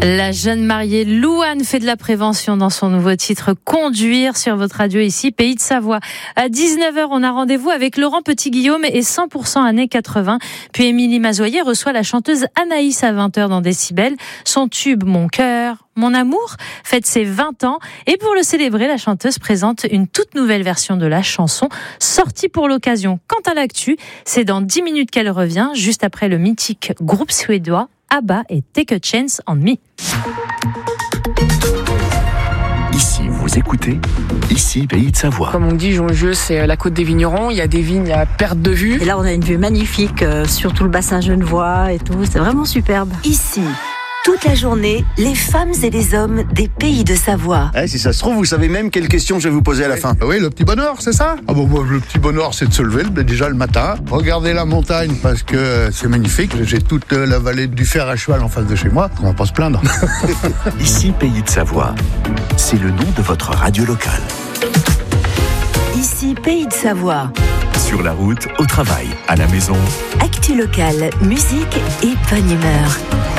La jeune mariée Louane fait de la prévention dans son nouveau titre Conduire sur votre radio ici, Pays de Savoie. À 19h, on a rendez-vous avec Laurent Petit-Guillaume et 100% années 80. Puis Émilie Mazoyer reçoit la chanteuse Anaïs à 20h dans Décibel. Son tube Mon cœur, mon amour fête ses 20 ans. Et pour le célébrer, la chanteuse présente une toute nouvelle version de la chanson sortie pour l'occasion. Quant à l'actu, c'est dans 10 minutes qu'elle revient, juste après le mythique groupe suédois ABBA et Take a Chance on Me. Ici, vous écoutez, ici, Pays de Savoie. Comme on dit, Jongieu, c'est la côte des vignerons. Il y a des vignes à perte de vue. Et là, on a une vue magnifique sur tout le bassin genevois et tout. C'est vraiment superbe. Ici, toute la journée, les femmes et les hommes des Pays de Savoie. Si ça se trouve, vous savez même quelle question je vais vous poser à la fin. Oui, le petit bonheur, c'est ça ? Le petit bonheur, c'est de se lever déjà le matin, regarder la montagne parce que c'est magnifique. J'ai toute la vallée du Fer à cheval en face de chez moi. On va pas se plaindre. Ici, Pays de Savoie. C'est le nom de votre radio locale. Ici, Pays de Savoie. Sur la route, au travail, à la maison. Actu locale, musique et bonne humeur.